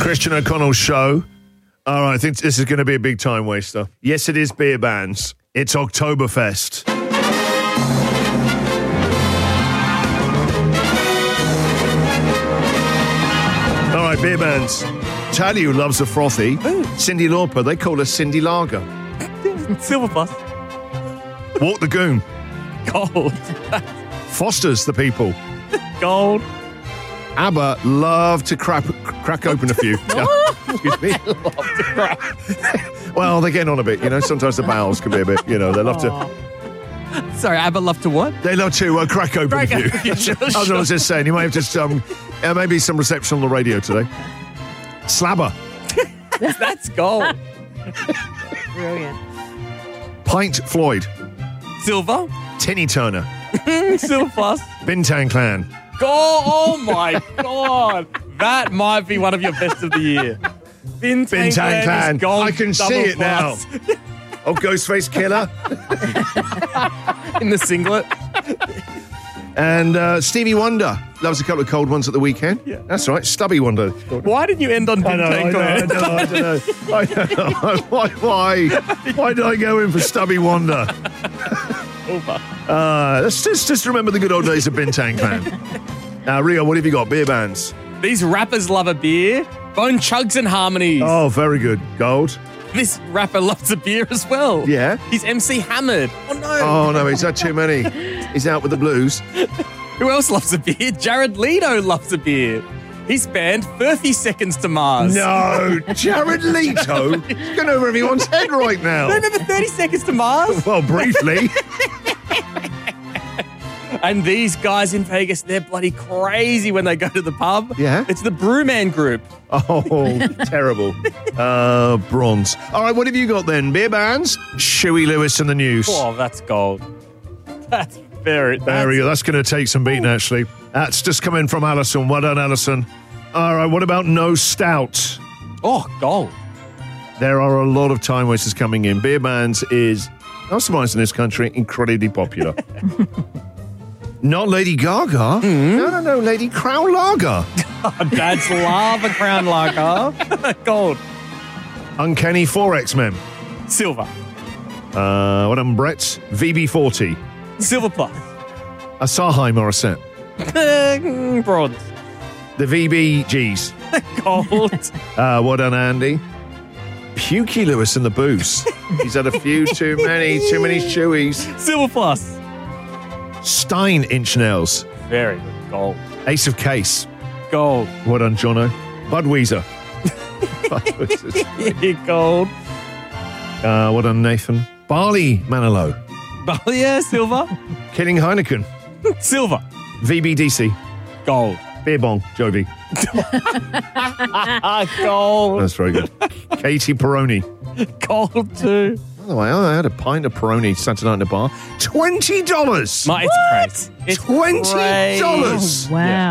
Christian O'Connell's show. All right, I think this is going to be a big time waster. Yes, it is beer bans. It's Oktoberfest. All right, beer bans. Tally, who loves a frothy. Cyndi Lauper, they call her Cindy Lager. Silver Plus. Walk the Goon. Gold. Foster's the people. Gold. ABBA love to crack open a few. Excuse me. Well, they're getting on a bit, Sometimes the bowels can be a bit, they love to... Sorry, ABBA love to what? They love to crack open a few. Sure. I was just saying, you might have just... maybe some reception on the radio today. Slabber. That's gold. Brilliant. Pint Floyd. Silver. Tinny Turner. Silver Plus. Bintang Clan. Gold. Oh my God. That might be one of your best of the year. Bintang Clan. Gold, I can see it now. Oh, Ghostface Killer. In the singlet. And Stevie Wonder loves a couple of cold ones at the weekend. Yeah. That's right. Stubby Wonder. Why didn't you end on Bintang Clan? I don't know. Why did I go in for Stubby Wonder? Let's just remember the good old days of Bintang Clan. Now, Rio, what have you got? Beer bands. These rappers love a beer. Bone Chugs and Harmonies. Oh, very good. Gold. This rapper loves a beer as well. Yeah. He's MC Hammered. Oh, no. Oh, no, he's had too many. He's out with the blues. Who else loves a beer? Jared Leto loves a beer. He's banned 30 Seconds to Mars. No, Jared Leto? He's going over everyone's head right now. Remember 30 Seconds to Mars? Well, briefly. And these guys in Vegas, they're bloody crazy when they go to the pub. Yeah. It's the Brewman Group. Oh, terrible. Bronze. All right, what have you got then? Beer bands? Shuey Lewis and the News. Oh, that's gold. That's very... There we go. That's going to take some beating, actually. That's just coming from Alison. Well done, Alison. All right, what about No Stout? Oh, gold. There are a lot of time wasters coming in. Beer bands is, not surprised in this country, incredibly popular. Not Lady Gaga. No, Lady Crown Lager. Dads love a Crown Lager. Gold. Uncanny 4X-Men. Silver. What am Brett's? VB40. Silver Plus. Asahi Morissette. Bronze. The VBGs. Gold. What done, Andy? Pukey Lewis and the Booze. He's had a few too many chewies. Silver Plus. Stein Inch Nails. Very good. Gold. Ace of Case. Gold. What done, Jono? Budweiser. Gold. What done, Nathan? Barley Manilow. Yeah, silver. Killing Heineken. Silver. VBDC. Gold. Beer Bong. Jovi. Gold. That's very good. Katie Peroni. Gold too. By the way, I had a pint of Peroni Saturday night in a bar. $20. It's crazy. It's $20. Oh, wow. Yeah.